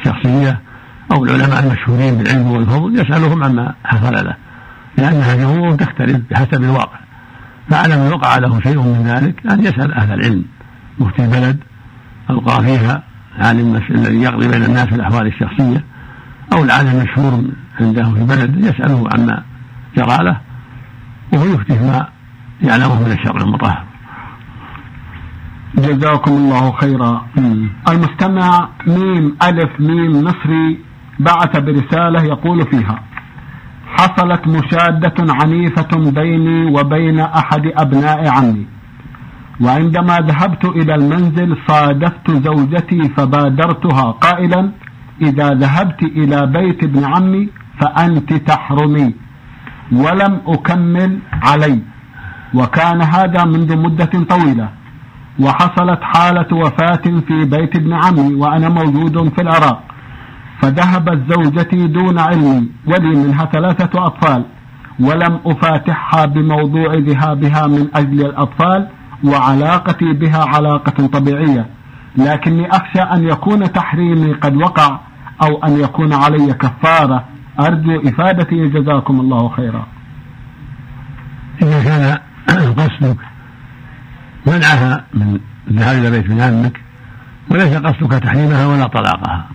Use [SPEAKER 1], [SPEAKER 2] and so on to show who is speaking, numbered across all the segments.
[SPEAKER 1] الشخصية أو العلماء المشهورين بالعلم والفضل يسألهم عما حصل له، لأنها الأمور تختلف بحسب الواقع. فعلى من وقع له شيء من ذلك أن يسأل أهل العلم، مفتي البلد أو قاضيها، عالم الذي يقضي بين الناس في الأحوال الشخصية، أو العالم المشهور عنده في البلد يسأله عما جرى له، وهو يفتي ما يعلمه من الشرع المطهر.
[SPEAKER 2] جزاكم الله خيرا. المستمع ميم ألف ميم مصري بعث برسالة يقول فيها: حصلت مشادة عنيفة بيني وبين أحد أبناء عمي، وعندما ذهبت إلى المنزل صادفت زوجتي فبادرتها قائلا: إذا ذهبت إلى بيت ابن عمي فأنت تحرمي، ولم أكمل علي، وكان هذا منذ مدة طويلة، وحصلت حالة وفاة في بيت ابن عمي وأنا موجود في العراق، فذهبت زوجتي دون علمي ولي منها 3 أطفال، ولم أفاتحها بموضوع ذهابها من أجل الأطفال، وعلاقتي بها علاقة طبيعية، لكني أخشى أن يكون تحريمي قد وقع أو أن يكون علي كفارة، أرجو إفادتي جزاكم الله خيرا.
[SPEAKER 1] إذا كان قصدك منعها من الذهاب إلى بيت ابن عمك وليس قصدك تحريمها ولا طلاقها،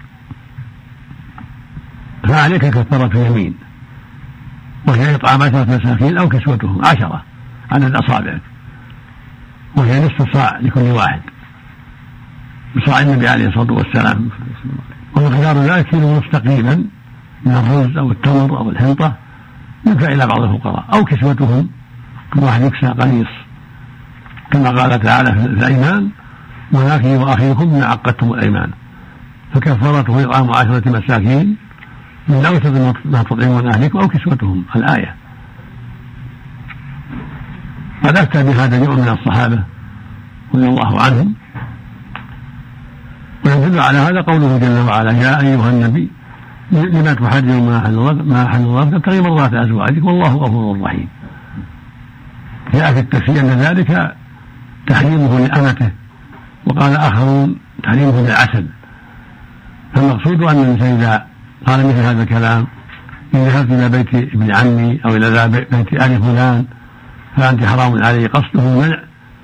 [SPEAKER 1] فعليك كفارة يمين، وهي إطعام 10 مساكين أو كسوتهم 10 عدد أصابعك، وهي نصف صاع لكل واحد بصاع النبي عليه الصلاة والسلام، ومقدار ذلك كيلو ونصف تقريبا من الرز أو التمر أو الحنطة يدفع إلى بعض الفقراء، أو كسوتهم كل واحد يكسى قميص، كما قال تعالى في الأيمان: ولكن وآخركم ما عقدتم الأيمان، فكفارته إطعام 10 مساكين من أوسط ما تطعمون أهلكم أو كسوتهم، الآية. قد أفتى بهذا جمع من الصحابة رضي الله عنهم، ويدل على هذا قوله جل وعلا: يا أيها النبي لما تحرم ما أحل الله تبتغي مرضات أزواجك والله غفور رحيم. جاء في التفسير أن ذلك تحريمه لأمته، وقال آخرون تحريمه للعسل. فالمقصود أن الإنسان إذا قال مثل هذا الكلام: إن ذهبت إلى بيت ابن عمي أو إلى بيت آل فلان فأنت حرام عليه، قصده المنع،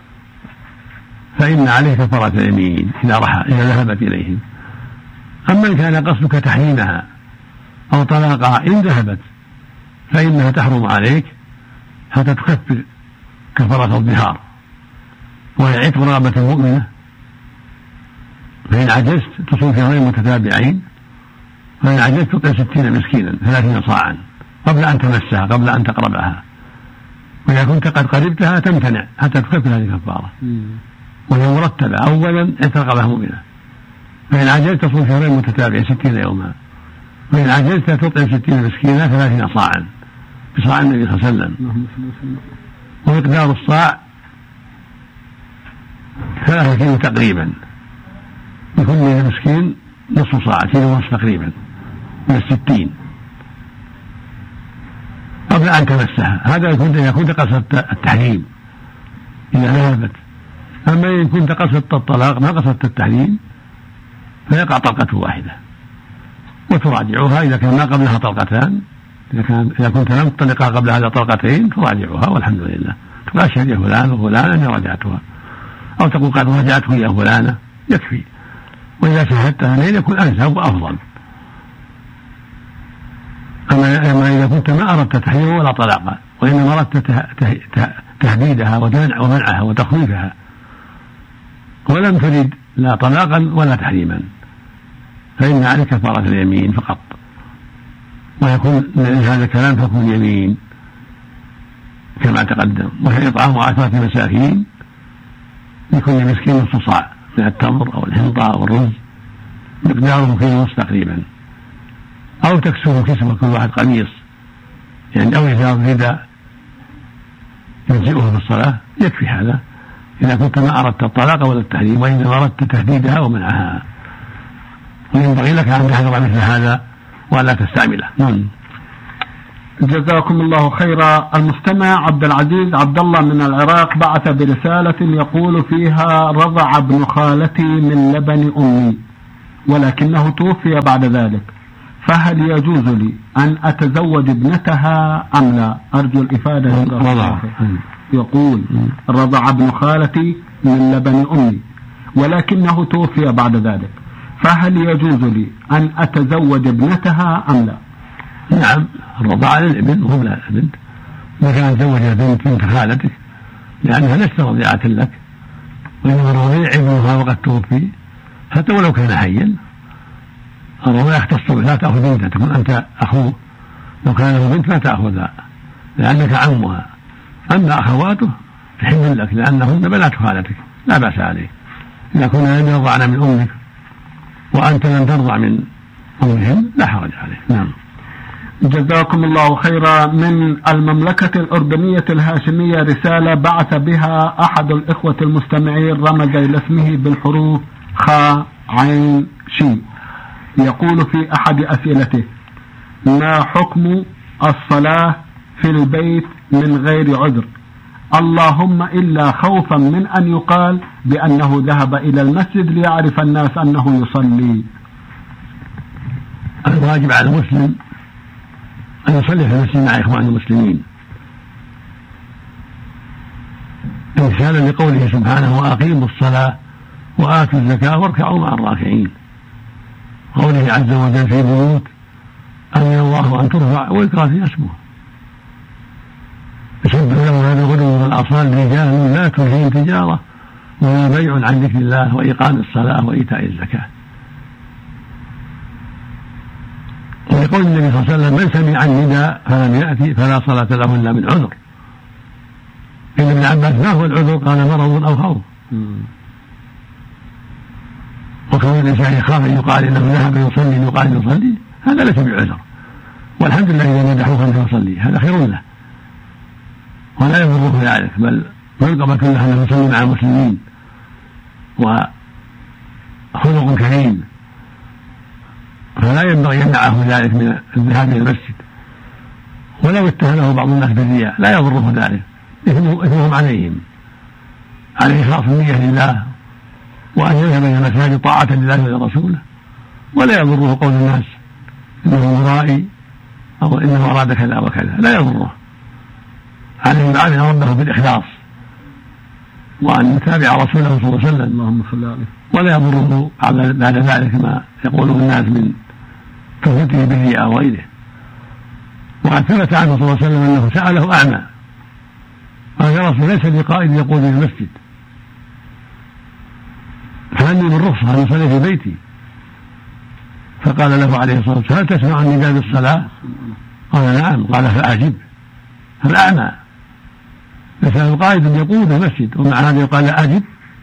[SPEAKER 1] فإن عليه كفارة اليمين إذا ذهبت إليهم. أما إن كان قصدك تحريمها أو طلاقها إن ذهبت فإنها تحرم عليك حتى تكفر كفارة الظهار، وهي عتق رغبة مؤمنة، فإن عجزت تصوم شهرين متتابعين، فإن عجزت تطعم 60 مسكينا 30 صاعا قبل أن تمسها، قبل أن تقربها، وإذا كنت قد قربتها تمتنع حتى تكفر هذه الكفارة، وهي مرتبة: أولا عتق رغبة مؤمنة، فإن عجزت تصوم شهرين متتابعين 60 يوما، وإن عجزت تطعم 60 مسكينا 30 صاعا بصاع النبي صلى الله عليه وسلم، ومقدار الصاع 3 كيلو تقريبا، لكل مسكين نصف صاع، كيلو ونصف تقريبا من 60 قبل أن تمسها. هذا إذا كنت قصدت التحريم إذا ذهبت. أما إن كنت قصدت الطلاق ما قصدت التحريم فيقع طلقة واحدة، وتراجعها إذا كان ما قبلها طلقتان. إذا كنت لم تطلقها قبل هذا طلقتين تراجعها والحمد لله، تقول: أشهد يا فلان وفلان أني رجعتها، أو تقول: قد رجعته يا فلانة، يكفي. وإذا شاهدتها لين يكون أنسب وأفضل. أما إذا كنت ما أردت تحريمها ولا طلاقها، وإنما أردت تهديدها ومنعها وتخويفها، ولم تريد لا طلاقا ولا تحريما، فإن عليك كفارة اليمين فقط، ويكون هذا الكلام فكون يمين كما تقدم، وهي إطعام 10 مساكين لكل مسكين نصف صاع من التمر أو الحنطة أو الرز مقداره كيلو ونصف تقريبا، أو تكسوه كسوة كل واحد قميص، يعني أو إذا رداء يجزئه في الصلاة، يكفي هذا إذا كنت ما أردت الطلاق ولا التحريم، وإنما أردت تهديدها ومنعها، وينبغي لك أن تحذر مثل هذا ولا تستعمله.
[SPEAKER 2] جزاكم الله خيرا. المستمع عبد العزيز عبد الله من العراق بعث برسالة يقول فيها: رضع ابن خالتي من لبن أمي، ولكنه توفي بعد ذلك، فهل يجوز لي أن أتزوج ابنتها أم لا؟ أرجو الإفادة. يقول: رضع ابن خالتي من لبن أمي ولكنه توفي بعد ذلك، فهل يجوز لي أن أتزوج ابنتها أم لا؟
[SPEAKER 1] نعم، الرضاعة للابن وهم لا البنت. ما كان تزوج بنت خالتك لأنها لست رضيعة لك، وإنما الرضيع ابنها وقد توفي، حتى ولو كان حيا الرضيع يختص به، لا تأخذ بنتا، تكون أنت أخوه. لو كان له بنت لا تأخذها لأنك عمها، أما أخواته تحل لك لأنهن بنات خالتك، لا بأس عليه إذا كنا لم يرضعن من أمك وأنت لم ترضع من أمهم لا حرج عليه. نعم.
[SPEAKER 2] جزاكم الله خيرا. من المملكة الأردنية الهاشمية رسالة بعث بها أحد الإخوة المستمعين، رمز إلى اسمه بالحروف خاء عين شين. يقول في أحد أسئلته: ما حكم الصلاة في البيت من غير عذر، اللهم إلا خوفا من أن يقال بأنه ذهب إلى المسجد ليعرف الناس أنه يصلي؟
[SPEAKER 1] الواجب على المسلم أن يصلي في المسجد مع إخوان المسلمين امتثالا لقوله سبحانه: وأقيموا الصلاة وآتوا الزكاة واركعوا مع الراكعين. قوله عز وجل في بيوت أمن الله أن ترفع ويذكر فيها اسمه يسبح له هذا الغدو والآصال رجال لا تلهيهم تجارة ولا بيع عن ذكر الله وإقام الصلاة وإيتاء الزكاة. ويقول النبي صلى الله عليه وسلم: من سمع النداء فلم يأتي فلا صلاة له إلا من عذر. إن ابن عباس: ما هو العذر؟ قال: مرض أو خوف. وكون الإنسان يخاف أن يقال إنه ذهب يصلي يقال يصلي، هذا ليس بعذر، والحمد لله إذا مدحوه أنه يصلي هذا خير له ولا يضره ذلك، بل منقبة له أنه يصلي مع المسلمين وخلق كريم، فلا ينبغي يمنعه ذلك من الذهاب إلى المسجد. ولو اتهمه بعض الناس بالرياء لا يضره ذلك، إثمهم عليهم، عليه إخلاص النية لله وأن يذهب إلى المساجد طاعة لله ولرسوله، ولا يضره قول الناس إنه مرائي أو إنه أراد كذا وكذا، لا يضره. عليه أن يعامل ربه بالإخلاص وأن يتابع رسوله صلى الله عليه وسلم،
[SPEAKER 2] اللهم صل عليه،
[SPEAKER 1] ولا يضره بعد ذلك ما يقوله الناس من كفرته بالرياء أو غيره. وقد ثبت عنه صلى الله عليه وسلم أنه سأله أعمى قال: يا رسول ليس لي قائد يقود إلى المسجد فهل من رخصة أن يصلي في بيتي؟ فقال له عليه الصلاة والسلام: هل تسمع النداء بالصلاة؟ قال: نعم. قال: فأعجب، الأعمى يسأل قائد يقود المسجد ومع هذا يقال: لا أجب.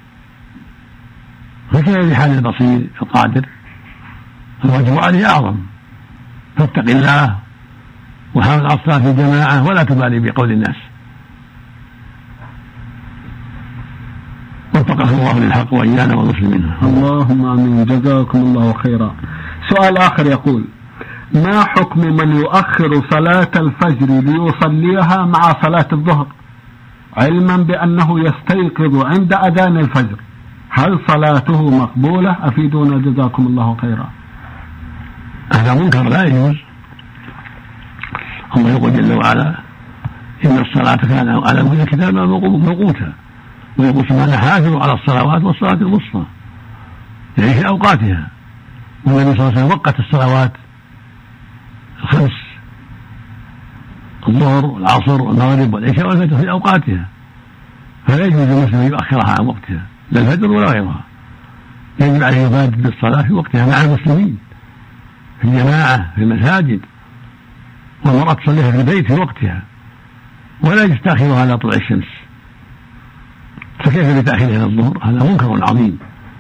[SPEAKER 1] فكيف بحال البصير القادر؟ الواجب عليه أعظم، فاتق الله وحاول على الصلاة في الجماعة ولا تبالي بقول الناس. وفقه الله للحق وإيانا والمسلمين.
[SPEAKER 2] اللهم آمين. جزاكم الله خيرا. سؤال آخر يقول: ما حكم من يؤخر صلاة الفجر ليصليها مع صلاة الظهر علما بأنه يستيقظ عند أذان الفجر، هل صلاته مقبولة؟ أفيدونا جزاكم الله خيرا.
[SPEAKER 1] هذا منكر لا يجوز. الله يقول جل وعلا: إن الصلاة كان على كل كتاب موقوتا، ويقول سبحانه: حافظوا على الصلوات والصلاة الوسطى، يعني في أوقاتها. والنبي صلى الله عليه وسلم وقت الصلوات الخمس: الظهر والعصر والمغرب والعشاء والفجر في أوقاتها، فلا يجوز للمسلم أن يؤخرها عن وقتها، لا الفجر ولا غيرها. يجب عليه يبادر بالصلاة في وقتها مع المسلمين في الجماعة في المساجد، والمرأة تصليها في البيت في وقتها، ولا يستأخرها على طلوع الشمس. فكيف بتأخيرها الظهر؟ هذا منكر عظيم،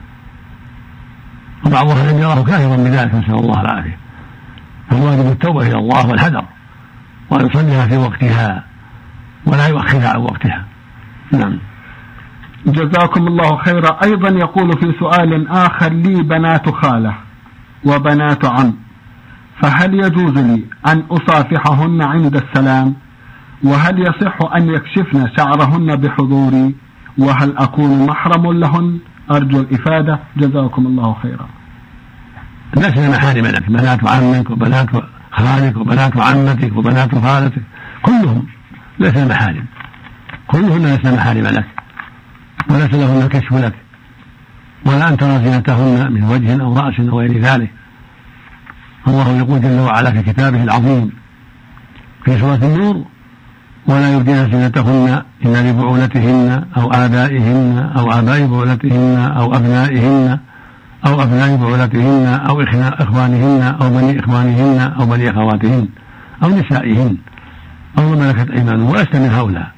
[SPEAKER 1] وبعض أهل العلم يراه كافرا بذلك، نسأل الله العافية. فالواجب التوبة إلى الله والحذر، وأن يصليها في وقتها ولا يؤخرها عن وقتها. نعم.
[SPEAKER 2] جزاكم الله خيرا. أيضا يقول في سؤال آخر: لي بنات خالة وبنات عم، فهل يجوز لي أن أصافحهن عند السلام؟ وهل يصح أن يكشفن شعرهن بحضوري؟ وهل أكون محرم لهن؟ أرجو الإفادة جزاكم الله خيرا.
[SPEAKER 1] ليس محارم لك، بنات عمك وبنات خالك وبنات عمتك وبنات خالتك كلهم ليس محارم، كلهن ليس محارم لك، وليس لهن الكشف لك، ولا أن ترى زينتهن من وجه أو رأس أو غير ذلك. الله يقول جل وعلا في كتابه العظيم في سورة النور: ولا يبدين زينتهن إلا لبعولتهن أو آبائهن أو آباء بعولتهن أو أبنائهن أو أبناء بعولتهن أو إخوانهن أو بني إخوانهن أو بني أخواتهن أو نسائهن أو ما ملكت أيمانهن ولست من هؤلاء.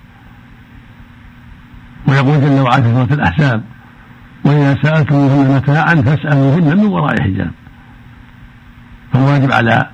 [SPEAKER 1] ويقول جل وعلا في سورة الأحزاب: وإذا سألتموهن متاعا فاسألوهن من وراء حجاب. فالواجب على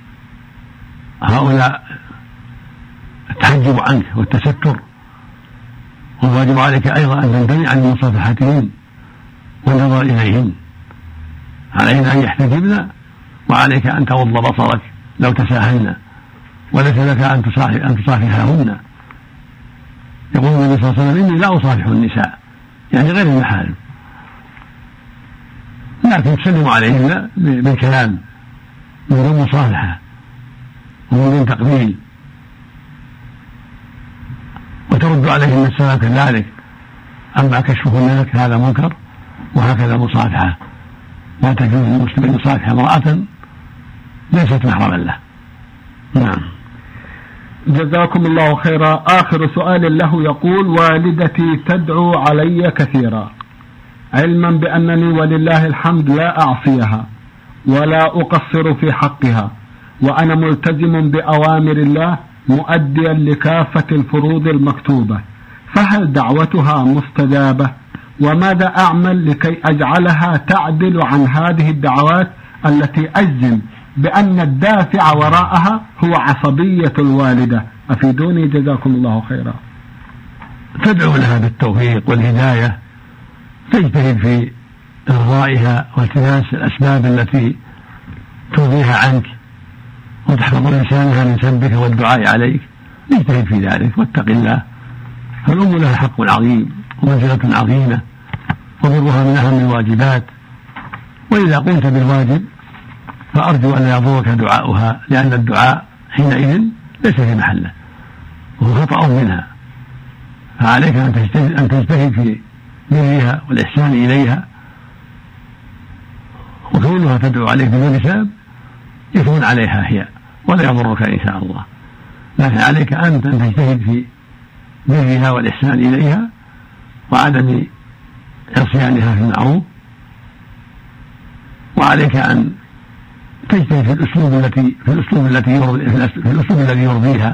[SPEAKER 1] هؤلاء التحجب عنك والتستر، والواجب عليك أيضا أن تمتنع عن مصافحتهن والنظر إليهن، عليهن أن يحتجبن، وعليك أن تغض بصرك لو تساهلن، وليس لك أن تصافحهن. يقول النبي صلى الله عليه وسلم: إني لا أصافح النساء، يعني غير المحارم، لكن تسلم عليهن بالكلام من دون مصافحة ومن دون تقبيل، وترد عليهن السلام كذلك. أما كشفهن لك هذا منكر، وهكذا المصافحة لا تجوز للمسلم أن يصافح امرأة ليست محرما له. نعم.
[SPEAKER 2] جزاكم الله خيرا. آخر سؤال له يقول: والدتي تدعو علي كثيرا علما بأنني ولله الحمد لا أعصيها ولا أقصر في حقها، وأنا ملتزم بأوامر الله مؤديا لكافة الفروض المكتوبة، فهل دعوتها مستجابة؟ وماذا أعمل لكي أجعلها تعدل عن هذه الدعوات التي أجزم بأن الدافع وراءها هو عصبية الوالدة؟ أفيدوني جزاكم الله خيرا.
[SPEAKER 1] تدعو لها بالتوفيق والهداية، تجتهد في إرضائها والتماس الأسباب التي ترضيها عنك وتحفظ لسانها من سبك والدعاء عليك، اجتهد في ذلك واتق الله، فالأم لها حق عظيم ومنزلة عظيمة، وبرها من أهم الواجبات، وإذا قمت بالواجب فأرجو أن لا يضرك دعاؤها، لأن الدعاء حينئذ ليس في محله وهو خطأ منها، فعليك أن تجتهد في برها والإحسان إليها، وكونها تدعو عليك بدون سبب يكون عليها هي ولا يضرك إن شاء الله، لكن عليك أن تجتهد في برها والإحسان إليها وعدم عصيانها في المعروف، وعليك أن تجتهد في الأسلوب الذي يرضيها.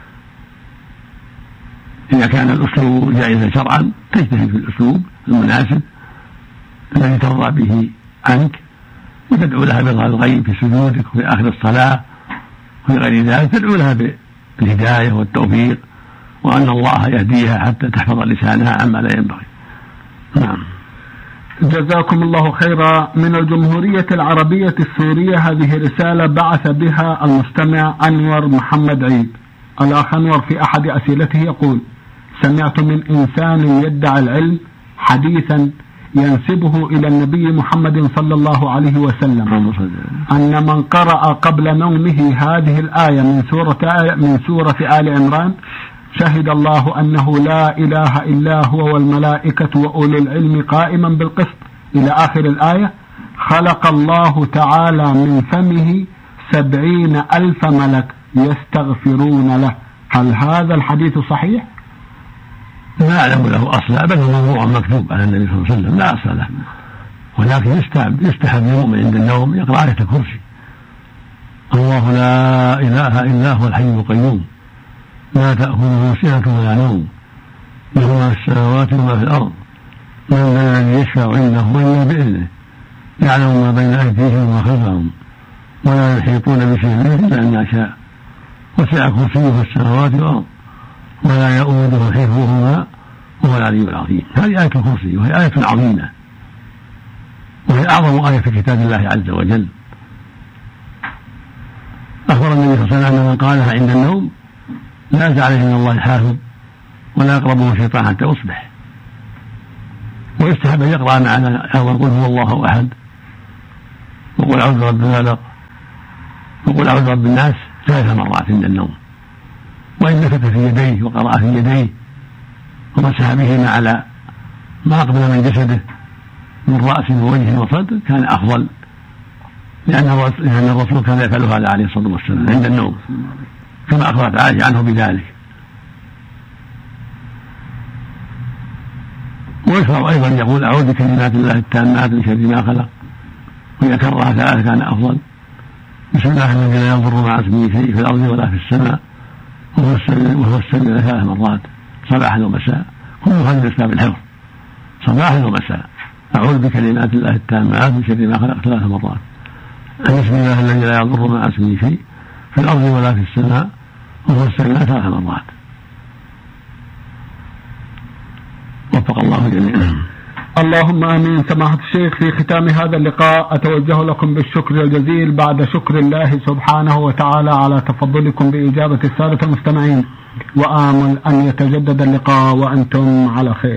[SPEAKER 1] إذا كان الأسلوب جائزا شرعا تجتهد في الأسلوب المناسب الذي ترضى به عنك، وتدعو لها بظهر الغيب في سجودك وفي آخر الصلاة وفي غير ذلك، تدعو لها بالهداية والتوفيق، وأن الله يهديها حتى تحفظ لسانها عما لا ينبغي. نعم.
[SPEAKER 2] جزاكم الله خيرا. من الجمهورية العربية السورية هذه رسالة بعث بها المستمع أنور محمد عيد. الأخ أنور في أحد أسئلته يقول: سمعت من إنسان يدعي العلم حديثا ينسبه إلى النبي محمد صلى الله عليه وسلم أن من قرأ قبل نومه هذه الآية من سورة آل عمران شهد الله أنه لا إله إلا هو والملائكة وأولو العلم قائما بالقسط إلى آخر الآية، خلق الله تعالى من فمه 70,000 ملك يستغفرون له. هل هذا الحديث صحيح؟
[SPEAKER 1] لا أعلم له أصلا، بل هو موضوع مكتوب على النبي صلى الله عليه وسلم لا أصل له، ولكن يستحب للمؤمن عند النوم يقرأ آية الكرسي: الله لا إله إلا هو الحي القيوم لا تأخذه سنة ولا نوم له ما في السماوات وما في الأرض من ذا الذي يشفع عنده إلا بإذنه يعلم ما بين أيديهم وما خلفهم ولا يحيطون بشيء من إلا ما شاء وسع كرسيه السماوات والأرض ولا يؤوده حفظهما وهو العلي العظيم. هذه آية الكرسي وهي آية عظيمة، وهي أعظم آية في كتاب الله عز وجل. أخبر النبي صلى الله عليه وسلم أن من قالها عند النوم لا يزال عليه من الله حافظ ولا يقربه شيطان حتى يصبح. ويستحب أن يقرأ معنا قل هو الله أحد وقل أعوذ برب الفلق وقل أعوذ برب الناس 3 مرات عند النوم. وإن نفث في يديه وقرأ في يديه ومسح بهما على ما أقبل من جسده من رأس ووجه وصدر كان أفضل، لأن الرسول كان يفعل هذا عليه الصلاة والسلام عند النوم كما أخبرت عائشة عنه بذلك. ويشرع أيضا يقول أعوذ بكلمات الله التامات من شر ما خلق، وإذا كررها 3 كان أفضل. بسم الله الذي لا يضر مع اسمه شيء في الأرض ولا في السماء وهو السميع 3 مرات صباحا ومساء، كل هذا من أسباب الحفظ صباحا ومساء. أعوذ بكلمات الله التامات من شر ما خلق 3 مرات. بسم الله الذي لا يضر مع اسمه شيء في الأرض ولا في السماء وهو السميع 3 مرات. وفق الله جميعا.
[SPEAKER 2] اللهم آمين. سماحة الشيخ، في ختام هذا اللقاء أتوجه لكم بالشكر الجزيل بعد شكر الله سبحانه وتعالى على تفضلكم بإجابة السادة المستمعين، وآمل أن يتجدد اللقاء وأنتم على خير.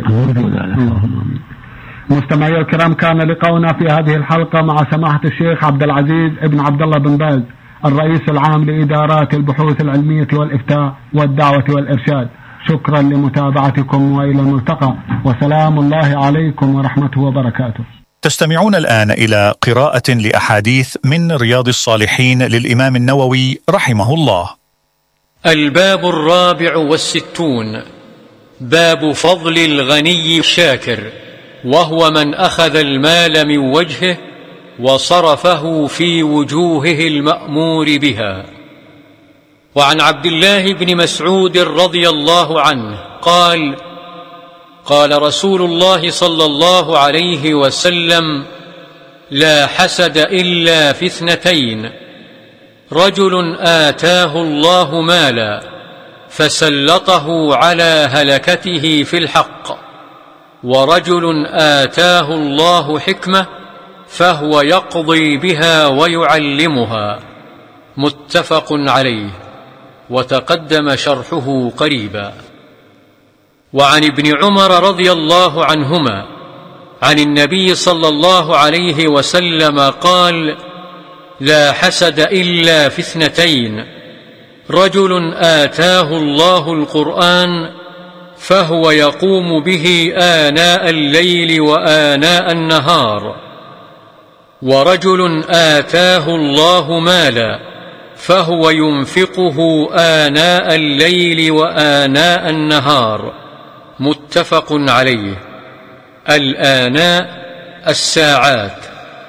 [SPEAKER 2] مستمعي الكرام، كان لقاؤنا في هذه الحلقة مع سماحة الشيخ عبد العزيز ابن عبد الله بن باز، الرئيس العام لإدارات البحوث العلمية والإفتاء والدعوة والإرشاد. شكرا لمتابعتكم وإلى الملتقى، وسلام الله عليكم ورحمته وبركاته.
[SPEAKER 3] تستمعون الآن إلى قراءة لأحاديث من رياض الصالحين للإمام النووي رحمه الله.
[SPEAKER 4] الباب 64 باب فضل الغني الشاكر، وهو من أخذ المال من وجهه وصرفه في وجوهه المأمور بها. وعن عبد الله بن مسعود رضي الله عنه قال: قال رسول الله صلى الله عليه وسلم: لا حسد إلا في 2: رجل آتاه الله مالا فسلطه على هلكته في الحق، ورجل آتاه الله حكمة فهو يقضي بها ويعلمها. متفق عليه، وتقدم شرحه قريبا. وعن ابن عمر رضي الله عنهما عن النبي صلى الله عليه وسلم قال: لا حسد إلا في 2: رجل آتاه الله القرآن فهو يقوم به آناء الليل وآناء النهار، ورجل آتاه الله مالا فهو ينفقه آناء الليل وآناء النهار. متفق عليه. الآناء الساعات.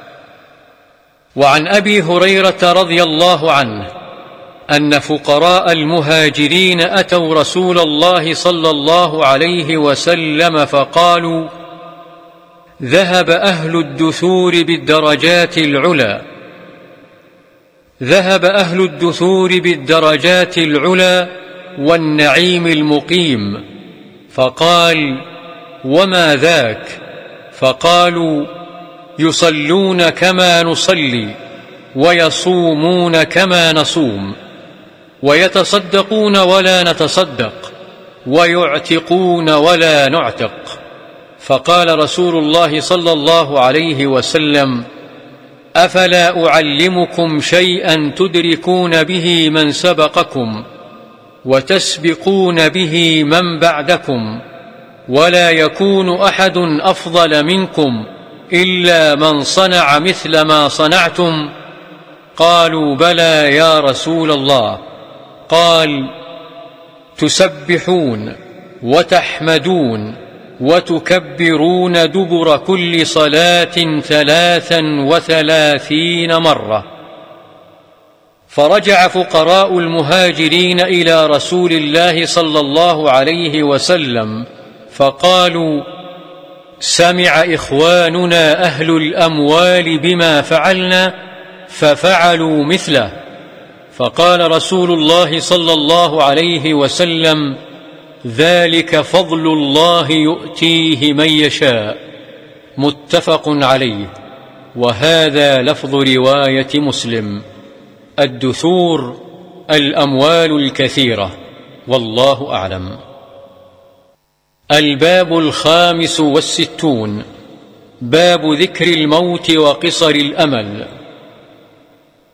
[SPEAKER 4] وعن أبي هريرة رضي الله عنه أن فقراء المهاجرين أتوا رسول الله صلى الله عليه وسلم فقالوا: ذهب أهل الدثور بالدرجات العلى، ذهب أهل الدثور بالدرجات العلى والنعيم المقيم. فقال: وما ذاك؟ فقالوا: يصلون كما نصلي، ويصومون كما نصوم، ويتصدقون ولا نتصدق، ويعتقون ولا نعتق. فقال رسول الله صلى الله عليه وسلم: أفلا أعلمكم شيئا تدركون به من سبقكم وتسبقون به من بعدكم، ولا يكون أحد أفضل منكم إلا من صنع مثل ما صنعتم؟ قالوا: بلى يا رسول الله. قال: تسبحون وتحمدون وتكبرون دبر كل صلاة 33 مرة. فرجع فقراء المهاجرين إلى رسول الله صلى الله عليه وسلم فقالوا: سمع إخواننا أهل الأموال بما فعلنا ففعلوا مثله. فقال رسول الله صلى الله عليه وسلم: ذلك فضل الله يؤتيه من يشاء. متفق عليه، وهذا لفظ رواية مسلم. الدثور الأموال الكثيرة، والله أعلم. الباب 65 باب ذكر الموت وقصر الأمل.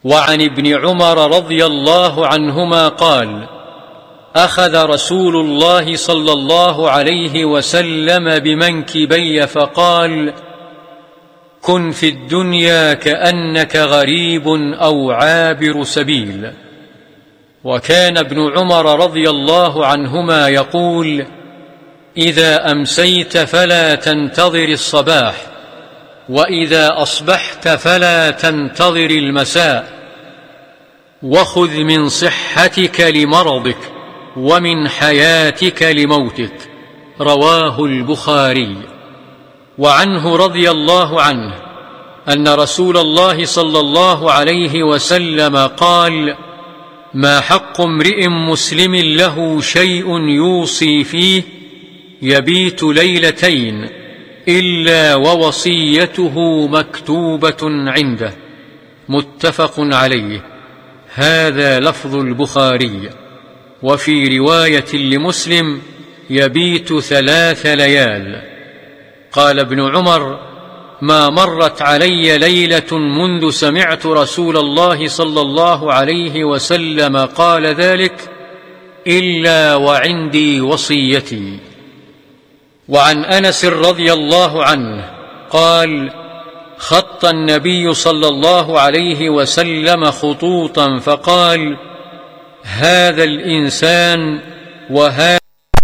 [SPEAKER 4] وعن ابن عمر رضي الله عنهما قال: أخذ رسول الله صلى الله عليه وسلم بمنكبي فقال: كن في الدنيا كأنك غريب أو عابر سبيل. وكان ابن عمر رضي الله عنهما يقول: إذا أمسيت فلا تنتظر الصباح، وإذا أصبحت فلا تنتظر المساء، وخذ من صحتك لمرضك ومن حياتك لموتك. رواه البخاري. وعنه رضي الله عنه أن رسول الله صلى الله عليه وسلم قال: ما حق امرئ مسلم له شيء يوصي فيه يبيت ليلتين إلا ووصيته مكتوبة عنده. متفق عليه. هذا لفظ البخاري. وفي رواية لمسلم: يبيت 3 ليال. قال ابن عمر: ما مرت علي ليلة منذ سمعت رسول الله صلى الله عليه وسلم قال ذلك إلا وعندي وصيتي. وعن أنس رضي الله عنه قال: خط النبي صلى الله عليه وسلم خطوطا فقال: هذا الإنسان وهذا.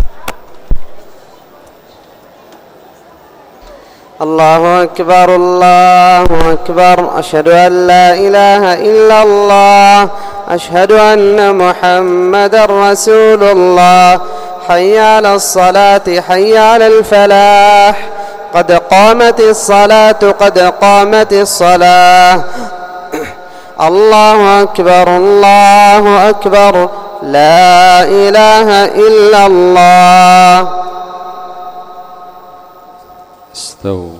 [SPEAKER 5] الله أكبر الله أكبر. أشهد أن لا إله إلا الله. أشهد أن محمدا رسول الله. حي على الصلاة حي على الفلاح. قد قامت الصلاة قد قامت الصلاة. الله أكبر الله أكبر. لا إله إلا الله.
[SPEAKER 6] استووا.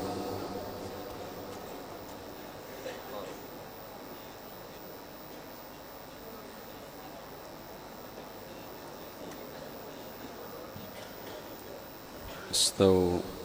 [SPEAKER 6] استووا.